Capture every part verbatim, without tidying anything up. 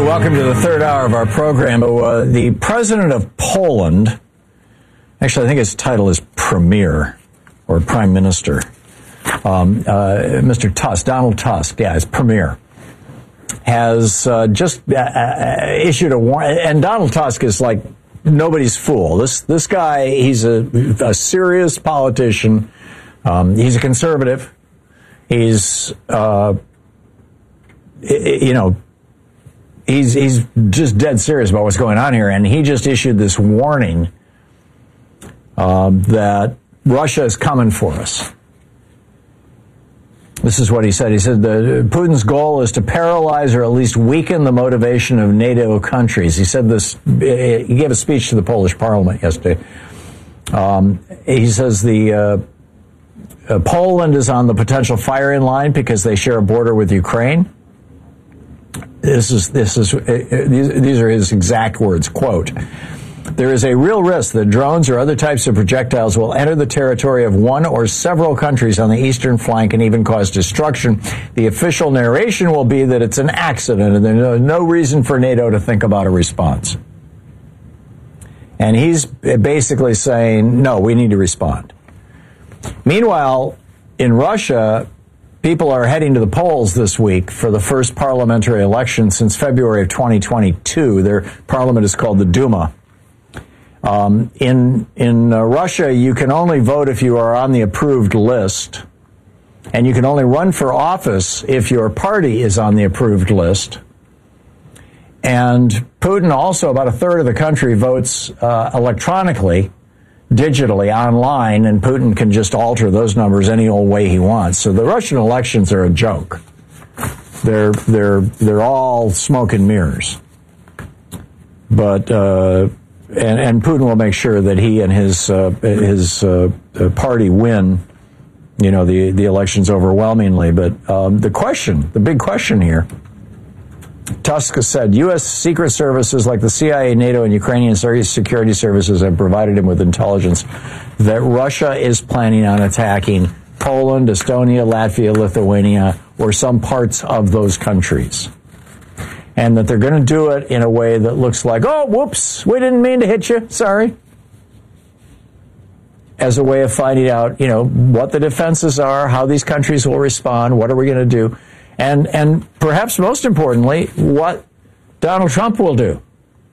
welcome to the third hour of our program. Uh, the president of Poland, actually I think his title is Premier or Prime Minister, um, uh, Mister Tusk, Donald Tusk, yeah, he's Premier, has uh, just uh, uh, issued a warning. And Donald Tusk is like nobody's fool. This this guy, he's a, a serious politician. Um, he's a conservative. He's, uh, you know, he's he's just dead serious about what's going on here. And he just issued this warning uh, that Russia is coming for us. This is what he said. He said the, Putin's goal is to paralyze or at least weaken the motivation of NATO countries. He said this, he gave a speech to the Polish parliament yesterday. Um, he says the uh, uh, Poland is on the potential firing line because they share a border with Ukraine. This is, this is, uh, these, these are his exact words, quote, "There is a real risk that drones or other types of projectiles will enter the territory of one or several countries on the eastern flank and even cause destruction. The official narration will be that it's an accident and there's no reason for NATO to think about a response." And he's basically saying, no, we need to respond. Meanwhile, in Russia, people are heading to the polls this week for the first parliamentary election since February of twenty twenty-two. Their parliament is called the Duma. Um, in in uh, Russia, you can only vote if you are on the approved list, and you can only run for office if your party is on the approved list. And Putin also, about a third of the country votes uh, electronically, digitally, online, and Putin can just alter those numbers any old way he wants. So the Russian elections are a joke. They're they're they're all smoke and mirrors. But uh, And, and Putin will make sure that he and his uh, his uh, party win, you know, the the elections overwhelmingly. But um, the question, the big question here, Tusk has said U S secret services like the C I A, NATO, and Ukrainian security services have provided him with intelligence that Russia is planning on attacking Poland, Estonia, Latvia, Lithuania, or some parts of those countries. And that they're going to do it in a way that looks like, oh, whoops, we didn't mean to hit you, sorry. As a way of finding out, you know, what the defenses are, how these countries will respond, what are we going to do, and and perhaps most importantly, what Donald Trump will do.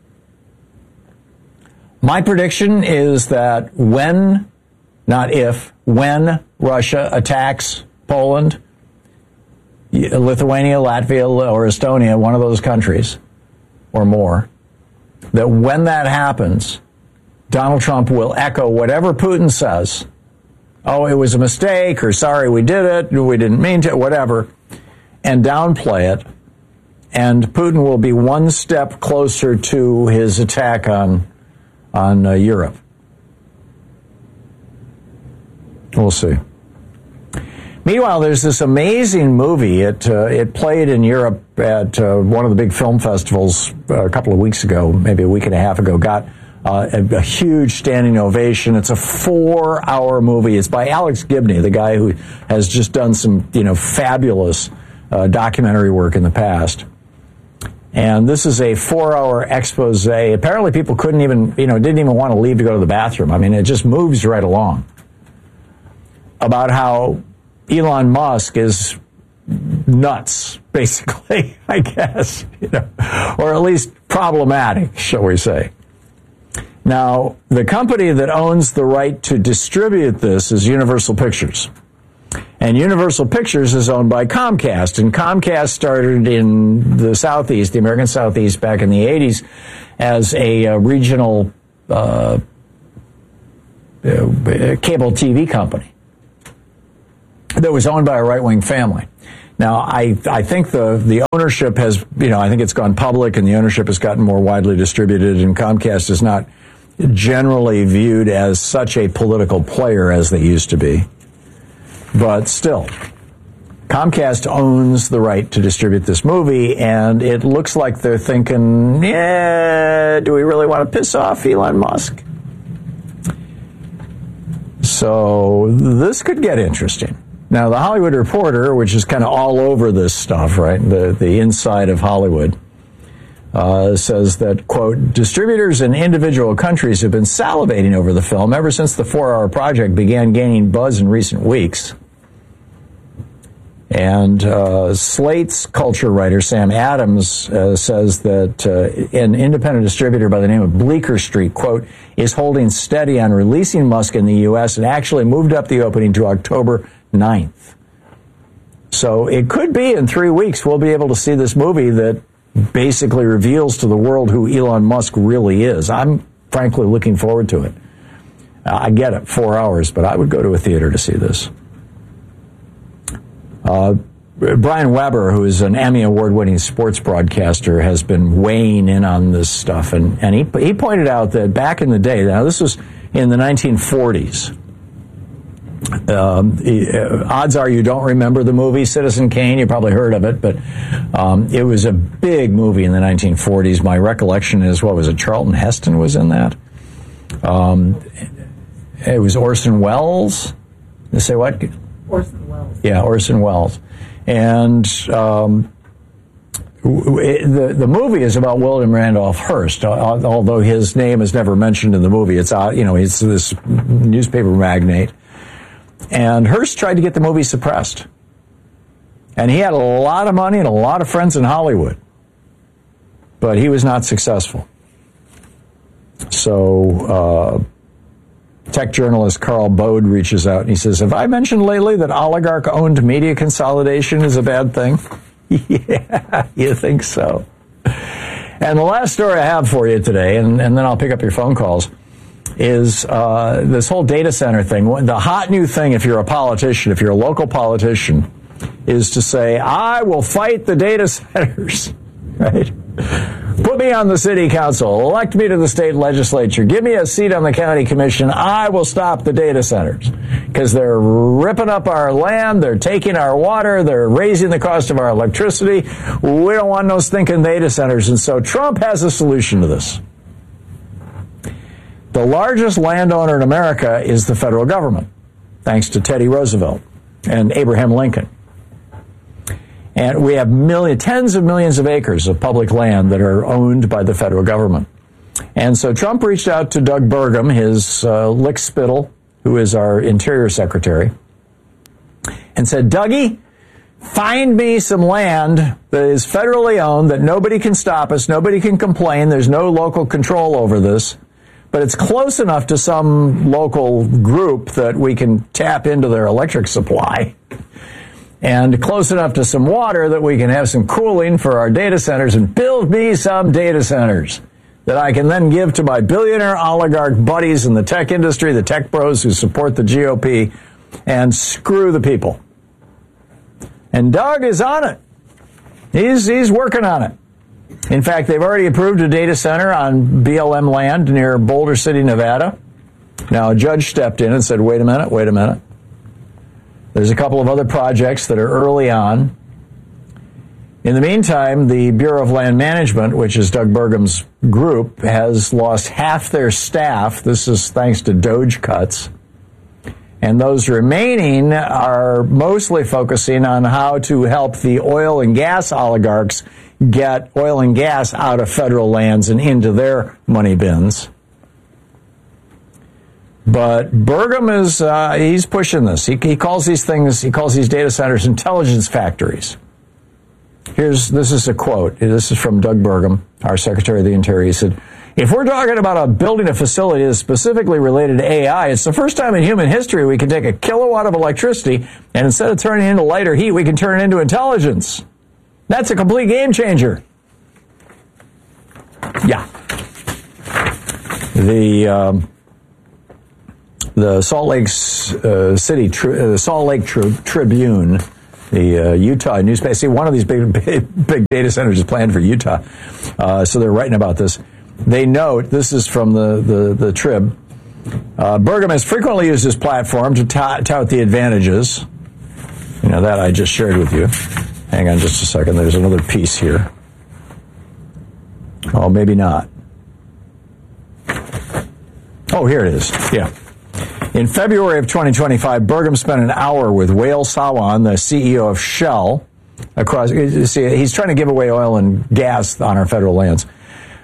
My prediction is that when, not if, when Russia attacks Poland, Lithuania, Latvia, or Estonia, one of those countries or more, that when that happens, Donald Trump will echo whatever Putin says. Oh, it was a mistake, or sorry, we did it, we didn't mean to, whatever, and downplay it. And Putin will be one step closer to his attack on, on uh, Europe. We'll see. Meanwhile, there's this amazing movie. It uh, it played in Europe at uh, one of the big film festivals uh, a couple of weeks ago, maybe a week and a half ago. Got uh, a, a huge standing ovation. It's a four-hour movie. It's by Alex Gibney, the guy who has just done some, you know, fabulous uh, documentary work in the past. And this is a four-hour expose. Apparently, people couldn't even, you know, didn't even want to leave to go to the bathroom. I mean, it just moves right along. About how Elon Musk is nuts, basically, I guess, you know, or at least problematic, shall we say. Now, the company that owns the right to distribute this is Universal Pictures. And Universal Pictures is owned by Comcast, and Comcast started in the Southeast, the American Southeast, back in the eighties as a uh, regional uh, uh, cable T V company that was owned by a right-wing family. Now, I I think the, the ownership has, you know, I think it's gone public and the ownership has gotten more widely distributed, and Comcast is not generally viewed as such a political player as they used to be. But still, Comcast owns the right to distribute this movie, and it looks like they're thinking, yeah, do we really want to piss off Elon Musk? So this could get interesting. Now, The Hollywood Reporter, which is kind of all over this stuff, right, the, the inside of Hollywood, uh, says that, quote, distributors in individual countries have been salivating over the film ever since the four-hour project began gaining buzz in recent weeks. And uh, Slate's culture writer, Sam Adams, uh, says that uh, an independent distributor by the name of Bleecker Street, quote, is holding steady on releasing Musk in the U S and actually moved up the opening to October ninth. So it could be in three weeks we'll be able to see this movie that basically reveals to the world who Elon Musk really is. I'm frankly looking forward to it. Uh, I get it, four hours, but I would go to a theater to see this. Uh, Brian Weber, who is an Emmy Award-winning sports broadcaster, has been weighing in on this stuff, and, and he, he pointed out that back in the day, now this was in the nineteen forties, um, odds are you don't remember the movie Citizen Kane, you probably heard of it, but um, it was a big movie in the nineteen forties. My recollection is, what was it, Charlton Heston was in that? Um, it was Orson Welles. They say what? Orson Welles. Yeah, Orson Welles. And um, the the movie is about William Randolph Hearst, although his name is never mentioned in the movie. It's you know he's this newspaper magnate, and Hearst tried to get the movie suppressed, and he had a lot of money and a lot of friends in Hollywood, but he was not successful. So. Uh, Tech journalist Carl Bode reaches out and he says, have I mentioned lately that oligarch-owned media consolidation is a bad thing? Yeah, you think so. And the last story I have for you today, and, and then I'll pick up your phone calls, is uh, this whole data center thing. The hot new thing, if you're a politician, if you're a local politician, is to say, I will fight the data centers, right? Put me on the city council, elect me to the state legislature, give me a seat on the county commission, I will stop the data centers. Because they're ripping up our land, they're taking our water, they're raising the cost of our electricity. We don't want no stinking data centers. And so Trump has a solution to this. The largest landowner in America is the federal government, thanks to Teddy Roosevelt and Abraham Lincoln. And we have million, tens of millions of acres of public land that are owned by the federal government. And so Trump reached out to Doug Burgum, his uh, lickspittle, who is our Interior Secretary, and said, Dougie, find me some land that is federally owned, that nobody can stop us, nobody can complain, there's no local control over this, but it's close enough to some local group that we can tap into their electric supply, and close enough to some water that we can have some cooling for our data centers, and build me some data centers that I can then give to my billionaire oligarch buddies in the tech industry, the tech bros who support the G O P, and screw the people. And Doug is on it. He's, he's working on it. In fact, they've already approved a data center on B L M land near Boulder City, Nevada. Now, a judge stepped in and said, wait a minute, wait a minute. There's a couple of other projects that are early on. In the meantime, the Bureau of Land Management, which is Doug Burgum's group, has lost half their staff. This is thanks to Doge cuts. And those remaining are mostly focusing on how to help the oil and gas oligarchs get oil and gas out of federal lands and into their money bins. But Burgum is, uh, he's pushing this. He, he calls these things, he calls these data centers intelligence factories. Here's, this is a quote. This is from Doug Burgum, our Secretary of the Interior. He said, if we're talking about a building a facility that's specifically related to A I, it's the first time in human history we can take a kilowatt of electricity and instead of turning it into light or heat, we can turn it into intelligence. That's a complete game changer. Yeah. The, um, The Salt Lake uh, City, tri- uh, Salt Lake tri- Tribune, the uh, Utah newspaper. See, one of these big, big, big data centers is planned for Utah, uh, so they're writing about this. They note, this is from the the, the Trib. Uh, Burgum has frequently used his platform to tout, tout the advantages. You know that I just shared with you. Hang on just a second. There's another piece here. Oh, maybe not. Oh, here it is. Yeah. In February of twenty twenty-five, Burgum spent an hour with Wael Sawan, the C E O of Shell, across. See, he's trying to give away oil and gas on our federal lands.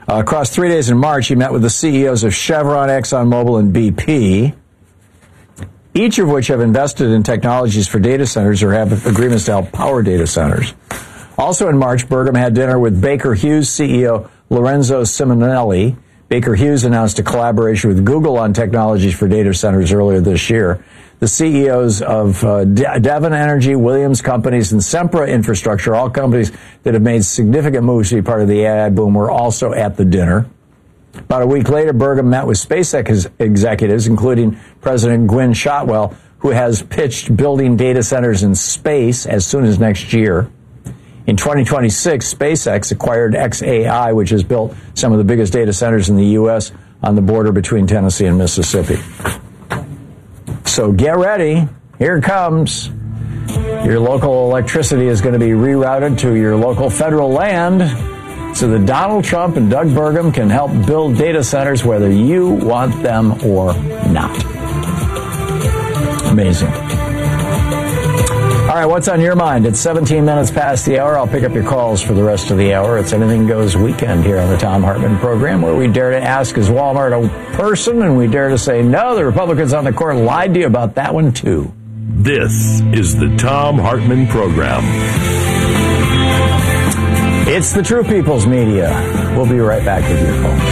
Uh, across three days in March, he met with the C E Os of Chevron, ExxonMobil, and B P, each of which have invested in technologies for data centers or have agreements to help power data centers. Also in March, Burgum had dinner with Baker Hughes C E O Lorenzo Simonelli. Baker Hughes announced a collaboration with Google on technologies for data centers earlier this year. The C E Os of uh, De- Devon Energy, Williams Companies, and Sempra Infrastructure, all companies that have made significant moves to be part of the A I boom, were also at the dinner. About a week later, Burgum met with SpaceX executives, including President Gwynne Shotwell, who has pitched building data centers in space as soon as next year. In twenty twenty-six, SpaceX acquired X A I, which has built some of the biggest data centers in the U S on the border between Tennessee and Mississippi. So get ready. Here it comes. Your local electricity is going to be rerouted to your local federal land so that Donald Trump and Doug Burgum can help build data centers whether you want them or not. Amazing. All right, what's on your mind? It's seventeen minutes past the hour. I'll pick up your calls for the rest of the hour. It's Anything Goes Weekend here on the Thom Hartmann program, where we dare to ask, is Walmart a person? And we dare to say, no, the Republicans on the court lied to you about that one, too. This is the Thom Hartmann program. It's the True People's Media. We'll be right back with your calls.